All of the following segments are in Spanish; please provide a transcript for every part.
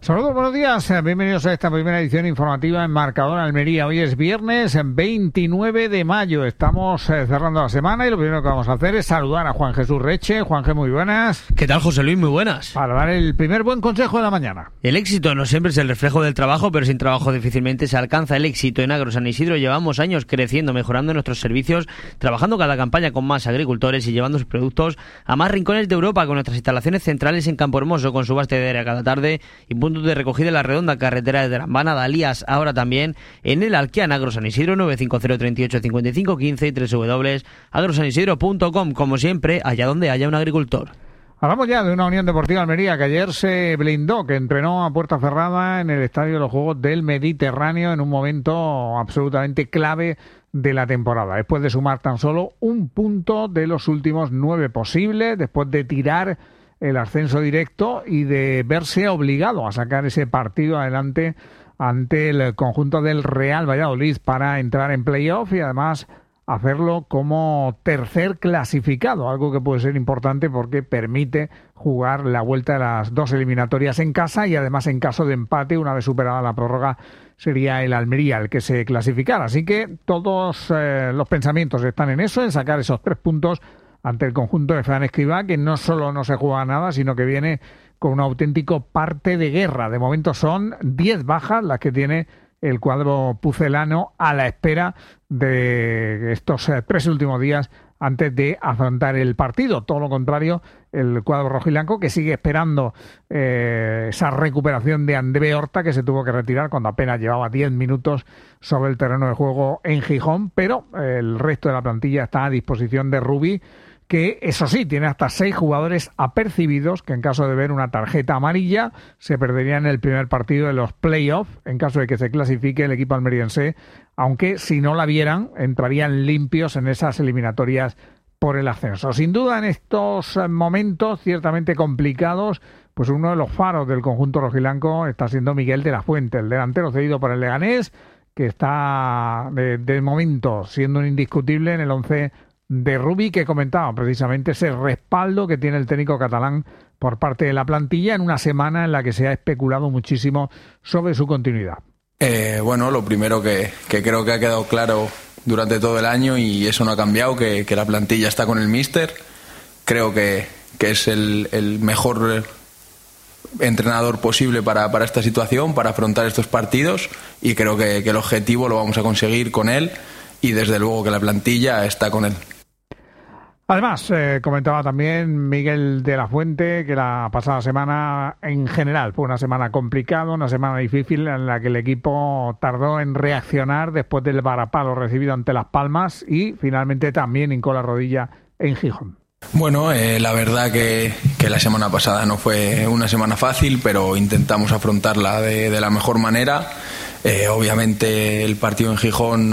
Saludos, buenos días, bienvenidos a esta primera edición informativa en Marcador Almería. Hoy es viernes 29 de mayo, estamos cerrando la semana y lo primero que vamos a hacer es saludar a Juan Jesús Reche. Juanje, muy buenas. ¿Qué tal, José Luis? Muy buenas. Para dar el primer buen consejo de la mañana. El éxito no siempre es el reflejo del trabajo, pero sin trabajo difícilmente se alcanza el éxito. En Agro San Isidro llevamos años creciendo, mejorando nuestros servicios, trabajando cada campaña con más agricultores y llevando sus productos a más rincones de Europa, con nuestras instalaciones centrales en Campo Hermoso, con su abastecedora cada tarde y puntos de recogida en la redonda carretera de Trambana, Dalías, ahora también en el Alquian. Agro San Isidro, 950 38 55 15 y www.agrosanisidro.com. Como siempre, allá donde haya un agricultor. Hablamos ya de una Unión Deportiva Almería que ayer se blindó, que entrenó a puerta cerrada en el Estadio de los Juegos del Mediterráneo en un momento absolutamente clave de la temporada. Después de sumar tan solo un punto de los últimos 9 posibles, después de tirar el ascenso directo y de verse obligado a sacar ese partido adelante ante el conjunto del Real Valladolid para entrar en playoff y además hacerlo como tercer clasificado, algo que puede ser importante porque permite jugar la vuelta de las dos eliminatorias en casa y además en caso de empate, una vez superada la prórroga, sería el Almería el que se clasificara. Así que todos los pensamientos están en eso, en sacar esos 3 puntos ante el conjunto de Fran Escribá, que no solo no se juega nada, sino que viene con un auténtico parte de guerra. De momento son 10 bajas las que tiene el cuadro pucelano a la espera de estos 3 últimos días antes de afrontar el partido. Todo lo contrario, el cuadro rojiblanco, que sigue esperando esa recuperación de André Horta, que se tuvo que retirar cuando apenas llevaba 10 minutos sobre el terreno de juego en Gijón, pero el resto de la plantilla está a disposición de Rubí, que eso sí, tiene hasta 6 jugadores apercibidos que en caso de ver una tarjeta amarilla se perderían el primer partido de los playoffs en caso de que se clasifique el equipo almeriense, aunque si no la vieran entrarían limpios en esas eliminatorias por el ascenso. Sin duda, en estos momentos ciertamente complicados, pues uno de los faros del conjunto rojiblanco está siendo Miguel de la Fuente, el delantero cedido por el Leganés, que está de momento siendo un indiscutible en el 11 de Rubí, que comentaba precisamente ese respaldo que tiene el técnico catalán por parte de la plantilla en una semana en la que se ha especulado muchísimo sobre su continuidad. Bueno, lo primero que creo que ha quedado claro durante todo el año, y eso no ha cambiado, que la plantilla está con el míster. Creo que es el mejor entrenador posible para esta situación, para afrontar estos partidos, y creo que el objetivo lo vamos a conseguir con él, y desde luego que la plantilla está con él. Además, comentaba también Miguel de la Fuente que la pasada semana en general fue una semana complicada, una semana difícil en la que el equipo tardó en reaccionar después del varapalo recibido ante Las Palmas y finalmente también hincó la rodilla en Gijón. Bueno, la verdad que la semana pasada no fue una semana fácil, pero intentamos afrontarla de la mejor manera. Obviamente el partido en Gijón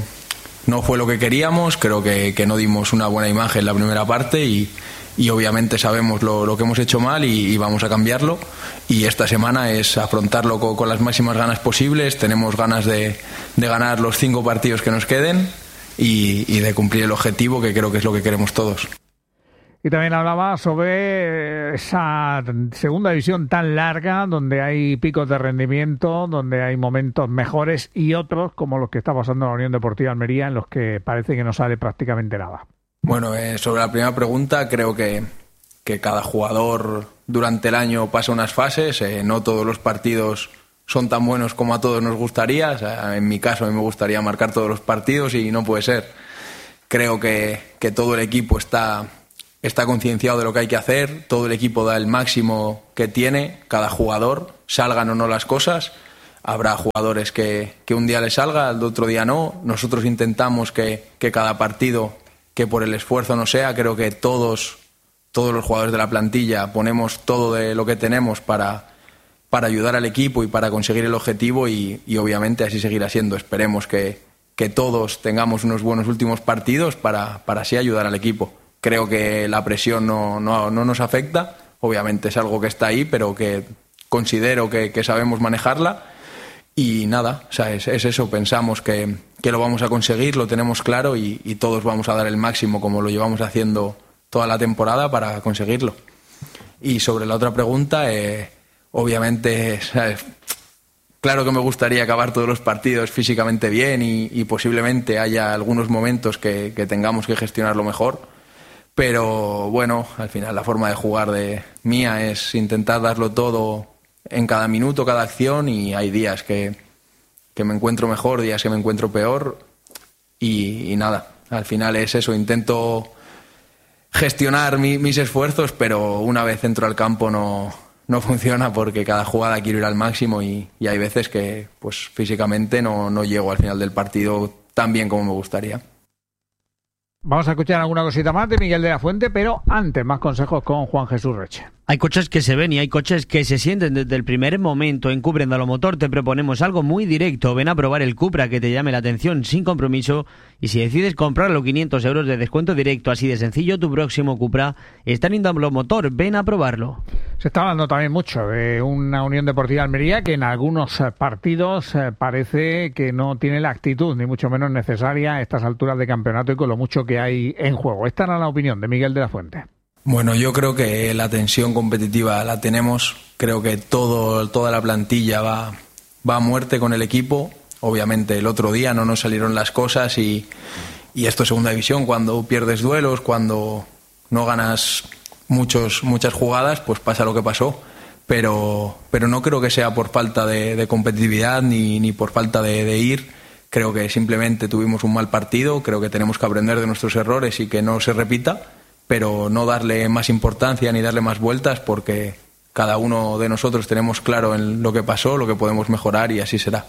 no fue lo que queríamos, creo que no dimos una buena imagen en la primera parte y obviamente sabemos lo que hemos hecho mal y vamos a cambiarlo, y esta semana es afrontarlo con las máximas ganas posibles. Tenemos ganas de ganar los 5 partidos que nos queden y de cumplir el objetivo, que creo que es lo que queremos todos. Y también hablaba sobre esa segunda división tan larga, donde hay picos de rendimiento, donde hay momentos mejores y otros, como los que está pasando en la Unión Deportiva Almería, en los que parece que no sale prácticamente nada. Bueno, sobre la primera pregunta, creo que cada jugador durante el año pasa unas fases. No todos los partidos son tan buenos como a todos nos gustaría. O sea, en mi caso, a mí me gustaría marcar todos los partidos y no puede ser. Creo que todo el equipo está concienciado de lo que hay que hacer, todo el equipo da el máximo que tiene, cada jugador, salgan o no las cosas. Habrá jugadores que un día les salga, el otro día no. Nosotros intentamos que cada partido, que por el esfuerzo no sea, creo que todos los jugadores de la plantilla ponemos todo de lo que tenemos para ayudar al equipo y para conseguir el objetivo, y obviamente así seguirá siendo. Esperemos que todos tengamos unos buenos últimos partidos para así ayudar al equipo. Creo que la presión no nos afecta, obviamente es algo que está ahí, pero que considero que sabemos manejarla, y nada, o sea, es eso, pensamos que lo vamos a conseguir, lo tenemos claro, y todos vamos a dar el máximo como lo llevamos haciendo toda la temporada para conseguirlo. Y sobre la otra pregunta, obviamente, ¿sabes? Claro que me gustaría acabar todos los partidos físicamente bien y posiblemente haya algunos momentos que tengamos que gestionarlo mejor, pero bueno, al final la forma de jugar de mía es intentar darlo todo en cada minuto, cada acción, y hay días que me encuentro mejor, días que me encuentro peor y nada, al final es eso, intento gestionar mis esfuerzos, pero una vez entro al campo no funciona porque cada jugada quiero ir al máximo y hay veces que pues físicamente no llego al final del partido tan bien como me gustaría. Vamos a escuchar alguna cosita más de Miguel de la Fuente, pero antes más consejos con Juan Jesús Reche. Hay coches que se ven y hay coches que se sienten desde el primer momento. En Cupra Endalomotor te proponemos algo muy directo. Ven a probar el Cupra que te llame la atención sin compromiso, y si decides comprarlo, 500 euros de descuento directo. Así de sencillo, tu próximo Cupra está en Endalomotor. Ven a probarlo. Se está hablando también mucho de una Unión Deportiva Almería que en algunos partidos parece que no tiene la actitud, ni mucho menos necesaria a estas alturas de campeonato y con lo mucho que hay en juego. Esta era la opinión de Miguel de la Fuente. Bueno, yo creo que la tensión competitiva la tenemos. Creo que toda la plantilla va a muerte con el equipo. Obviamente el otro día no nos salieron las cosas y esto es segunda división. Cuando pierdes duelos, cuando no ganas muchas jugadas, pues pasa lo que pasó. Pero no creo que sea por falta de competitividad ni por falta de ir. Creo que simplemente tuvimos un mal partido. Creo que tenemos que aprender de nuestros errores y que no se repita, pero no darle más importancia ni darle más vueltas, porque cada uno de nosotros tenemos claro en lo que pasó, lo que podemos mejorar, y así será.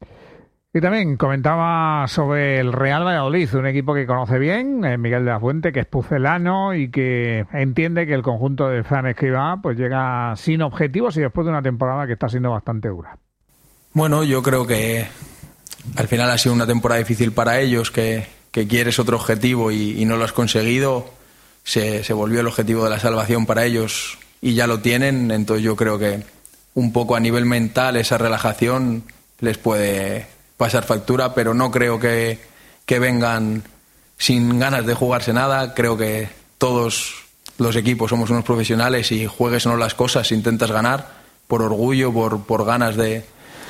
Y también comentaba sobre el Real Valladolid, un equipo que conoce bien, Miguel de la Fuente, que es pucelano y que entiende que el conjunto de Fran Escribá pues llega sin objetivos y después de una temporada que está siendo bastante dura. Bueno, yo creo que al final ha sido una temporada difícil para ellos, que quieres otro objetivo y no lo has conseguido. Se volvió el objetivo de la salvación para ellos y ya lo tienen, entonces yo creo que un poco a nivel mental esa relajación les puede pasar factura, pero no creo que vengan sin ganas de jugarse nada. Creo que todos los equipos somos unos profesionales y juegues o no las cosas, intentas ganar por orgullo, por ganas de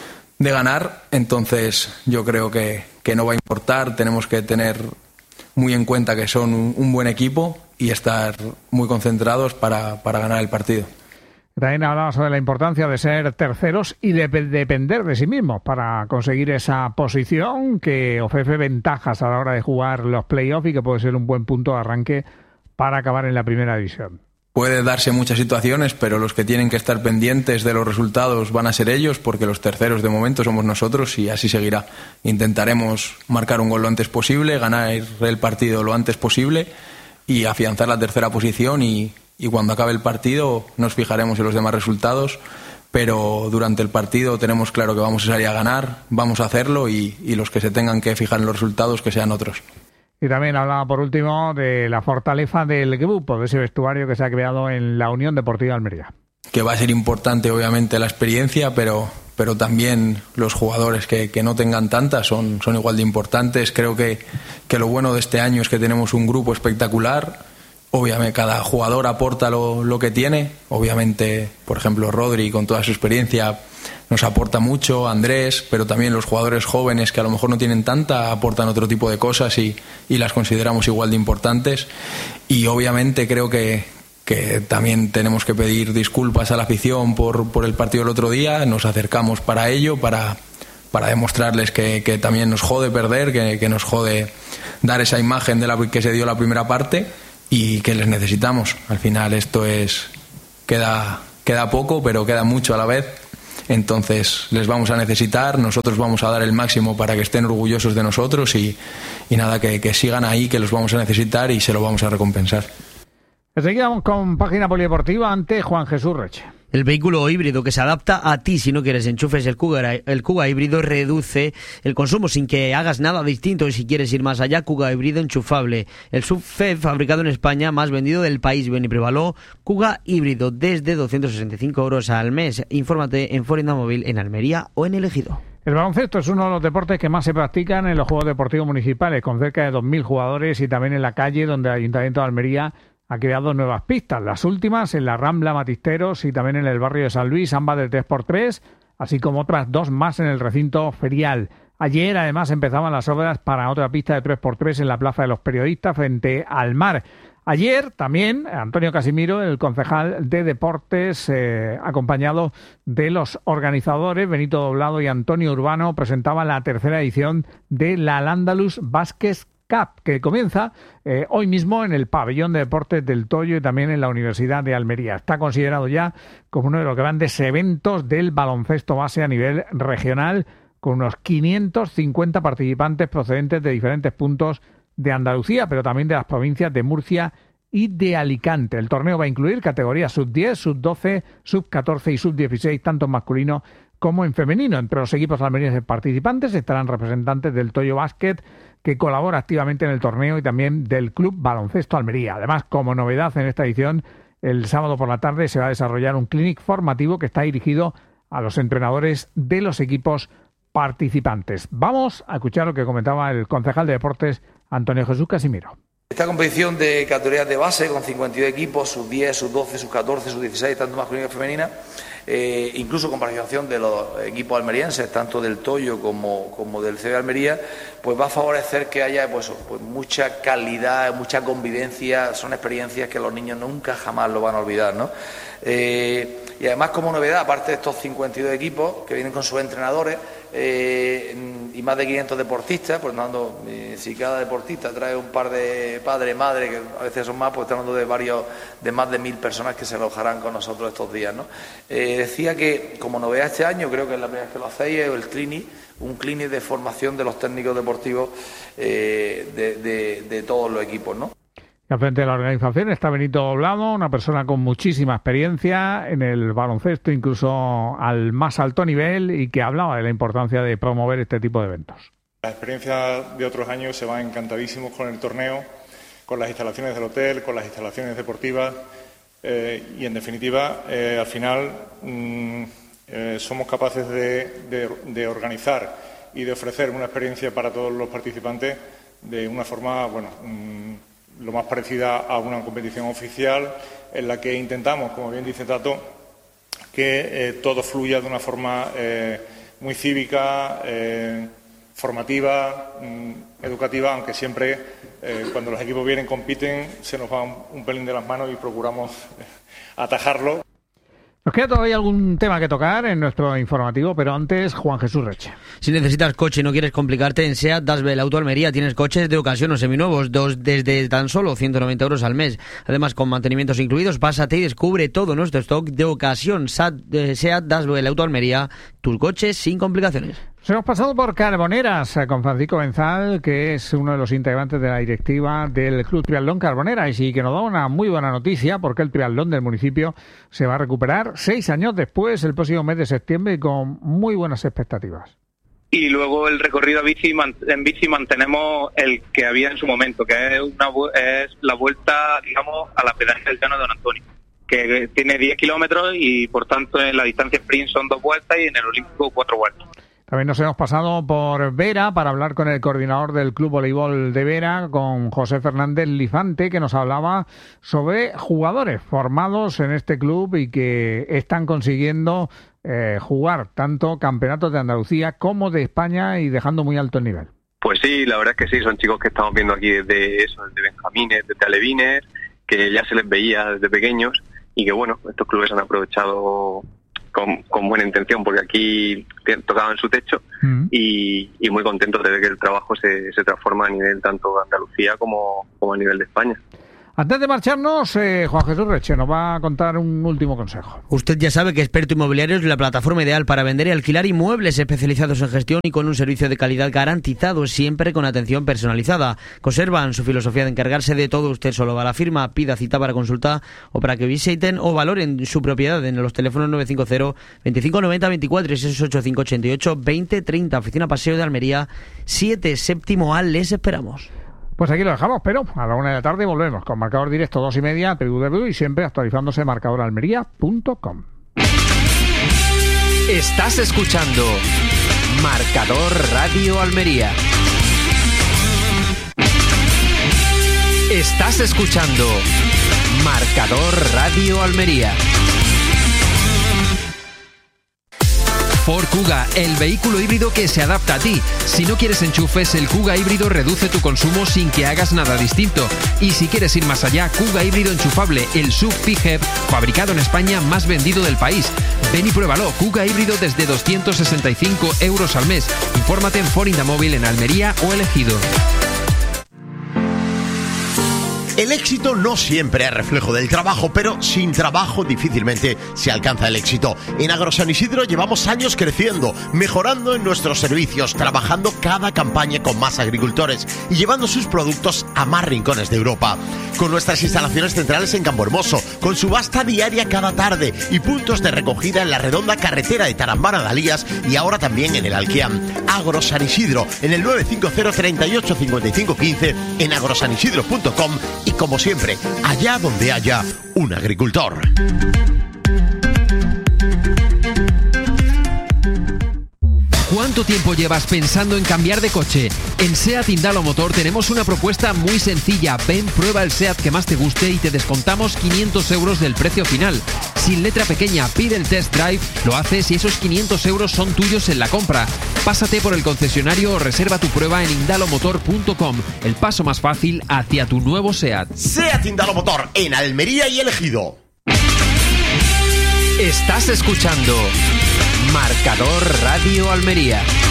ganar, entonces yo creo que no va a importar. Tenemos que tener muy en cuenta que son un buen equipo y estar muy concentrados para ganar el partido. También hablaba sobre la importancia de ser terceros y de depender de sí mismos para conseguir esa posición que ofrece ventajas a la hora de jugar los playoffs y que puede ser un buen punto de arranque para acabar en la primera división. Puede darse muchas situaciones, pero los que tienen que estar pendientes de los resultados van a ser ellos, porque los terceros de momento somos nosotros y así seguirá. Intentaremos marcar un gol lo antes posible, ganar el partido lo antes posible y afianzar la tercera posición y cuando acabe el partido nos fijaremos en los demás resultados, pero durante el partido tenemos claro que vamos a salir a ganar, vamos a hacerlo y los que se tengan que fijar en los resultados que sean otros. Y también hablaba por último de la fortaleza del grupo, de ese vestuario que se ha creado en la Unión Deportiva Almería. Que va a ser importante obviamente la experiencia, pero también los jugadores que no tengan tantas son igual de importantes. Creo que lo bueno de este año es que tenemos un grupo espectacular. Obviamente cada jugador aporta lo que tiene. Obviamente, por ejemplo, Rodri con toda su experiencia nos aporta mucho, Andrés, pero también los jugadores jóvenes que a lo mejor no tienen tanta aportan otro tipo de cosas y las consideramos igual de importantes. Y obviamente creo que también tenemos que pedir disculpas a la afición por el partido del otro día. Nos acercamos para ello, para demostrarles que también nos jode perder, que nos jode dar esa imagen de la que se dio la primera parte y que les necesitamos. Al final esto queda poco, pero queda mucho a la vez. Entonces les vamos a necesitar, nosotros vamos a dar el máximo para que estén orgullosos de nosotros y nada, que sigan ahí, que los vamos a necesitar y se lo vamos a recompensar. Seguimos con Página Polideportiva ante Juan Jesús Reche. El vehículo híbrido que se adapta a ti si no quieres enchufes. El Kuga híbrido reduce el consumo sin que hagas nada distinto, y si quieres ir más allá, Kuga híbrido enchufable. El SUV fabricado en España, más vendido del país. Ven y pruébalo. Kuga híbrido desde 265 euros al mes. Infórmate en Ford Móvil en Almería o en El Ejido. El baloncesto es uno de los deportes que más se practican en los Juegos Deportivos Municipales, con cerca de 2.000 jugadores, y también en la calle, donde el Ayuntamiento de Almería ha creado nuevas pistas. Las últimas en la Rambla Matisteros y también en el barrio de San Luis, ambas de 3x3, así como otras 2 más en el recinto ferial. Ayer, además, empezaban las obras para otra pista de 3x3 en la Plaza de los Periodistas frente al mar. Ayer también Antonio Casimiro, el concejal de Deportes, acompañado de los organizadores Benito Doblado y Antonio Urbano, presentaba la tercera edición de la Al-Ándalus Baskets Cup, que comienza hoy mismo en el pabellón de deportes del Toyo y también en la Universidad de Almería. Está considerado ya como uno de los grandes eventos del baloncesto base a nivel regional, con unos 550 participantes procedentes de diferentes puntos de Andalucía, pero también de las provincias de Murcia y de Alicante. El torneo va a incluir categorías sub-10, sub-12, sub-14 y sub-16, tanto en masculino como en femenino. Entre los equipos almerienses participantes estarán representantes del Toyo Basket, que colabora activamente en el torneo, y también del Club Baloncesto Almería. Además, como novedad en esta edición, el sábado por la tarde se va a desarrollar un clinic formativo que está dirigido a los entrenadores de los equipos participantes. Vamos a escuchar lo que comentaba el concejal de deportes Antonio Jesús Casimiro. Esta competición de categorías de base con 52 equipos, sub-10, sub-12, sub-14, sub-16, tanto masculina como femenina, incluso con participación de los equipos almerienses, tanto del Toyo como del CB Almería, pues va a favorecer que haya pues mucha calidad, mucha convivencia. Son experiencias que los niños nunca jamás lo van a olvidar, ¿no? Y además, como novedad, aparte de estos 52 equipos que vienen con sus entrenadores y más de 500 deportistas, pues dando, si cada deportista trae un par de padre, madre, que a veces son más, pues estamos hablando de más de 1000 personas que se alojarán con nosotros estos días, ¿no? Decía que como novedad este año, creo que es la primera vez que lo hacéis, es el clinic, un clinic de formación de los técnicos deportivos de todos los equipos, ¿no? Al frente de la organización está Benito Doblado, una persona con muchísima experiencia en el baloncesto, incluso al más alto nivel, y que hablaba de la importancia de promover este tipo de eventos. Las experiencias de otros años se van encantadísimos con el torneo, con las instalaciones del hotel, con las instalaciones deportivas y, en definitiva, al final somos capaces de organizar y de ofrecer una experiencia para todos los participantes de una forma, lo más parecida a una competición oficial, en la que intentamos, como bien dice Tato, que todo fluya de una forma muy cívica, formativa, educativa, aunque siempre cuando los equipos vienen, compiten, se nos va un pelín de las manos y procuramos atajarlo. Nos queda todavía algún tema que tocar en nuestro informativo, pero antes, Juan Jesús Reche. Si necesitas coche y no quieres complicarte, en SEAT Dasbel Auto Almería tienes coches de ocasión o seminuevos, desde tan solo 190 euros al mes. Además, con mantenimientos incluidos, pásate y descubre todo nuestro stock de ocasión. SEAT Dasbel Auto Almería, tus coches sin complicaciones. Nos hemos pasado por Carboneras con Francisco Benzal, que es uno de los integrantes de la directiva del Club Triatlón Carboneras, y que nos da una muy buena noticia, porque el triatlón del municipio se va a recuperar 6 años después, el próximo mes de septiembre, y con muy buenas expectativas. Y luego el recorrido en bici mantenemos el que había en su momento, que es la vuelta, digamos, a la pedanía del Llano de Don Antonio, que tiene 10 kilómetros y, por tanto, en la distancia sprint son 2 vueltas y en el olímpico 4 vueltas. También nos hemos pasado por Vera para hablar con el coordinador del Club Voleibol de Vera, con José Fernández Lifante, que nos hablaba sobre jugadores formados en este club y que están consiguiendo jugar tanto campeonatos de Andalucía como de España y dejando muy alto el nivel. Pues sí, la verdad es que sí, son chicos que estamos viendo aquí desde benjamines, desde alevines, que ya se les veía desde pequeños y que, bueno, estos clubes han aprovechado con buena intención, porque aquí tocaban su techo y muy contentos de ver que el trabajo se transforma a nivel tanto de Andalucía como a nivel de España. Antes de marcharnos, Juan Jesús Reche nos va a contar un último consejo. Usted ya sabe que Experto Inmobiliario es la plataforma ideal para vender y alquilar inmuebles especializados en gestión y con un servicio de calidad garantizado, siempre con atención personalizada. Conservan su filosofía de encargarse de todo. Usted solo va a la firma, pida cita para consulta o para que visiten o valoren su propiedad en los teléfonos 950 25 90 24 y 668 588 20 30. Oficina Paseo de Almería 7, séptimo A. Les esperamos. Pues aquí lo dejamos, pero a la 1 de la tarde volvemos con marcador directo 2:30, y siempre actualizándose marcadoralmería.com. Estás escuchando Marcador Radio Almería. Estás escuchando Marcador Radio Almería. Ford Kuga, el vehículo híbrido que se adapta a ti. Si no quieres enchufes, el Kuga híbrido reduce tu consumo sin que hagas nada distinto. Y si quieres ir más allá, Kuga híbrido enchufable, el SUV PHEV, fabricado en España, más vendido del país. Ven y pruébalo, Kuga híbrido desde 265 euros al mes. Infórmate en Ford Indamóvil en Almería o Elegido. El éxito no siempre es reflejo del trabajo, pero sin trabajo difícilmente se alcanza el éxito. En Agrosan Isidro llevamos años creciendo, mejorando en nuestros servicios, trabajando cada campaña con más agricultores y llevando sus productos a más rincones de Europa. Con nuestras instalaciones centrales en Campohermoso, con subasta diaria cada tarde y puntos de recogida en la redonda carretera de Tarambana de Alías y ahora también en el Alquiam. Agrosan Isidro, en el 950 38 55 15, en agrosanisidro.com y como siempre, allá donde haya un agricultor. ¿Cuánto tiempo llevas pensando en cambiar de coche? En SEAT Indalo Motor tenemos una propuesta muy sencilla. Ven, prueba el SEAT que más te guste y te descontamos 500 euros del precio final. Sin letra pequeña, pide el test drive, lo haces y esos 500 euros son tuyos en la compra. Pásate por el concesionario o reserva tu prueba en indalomotor.com. El paso más fácil hacia tu nuevo SEAT. SEAT Indalo Motor en Almería y Elegido. Estás escuchando Marcador Radio Almería.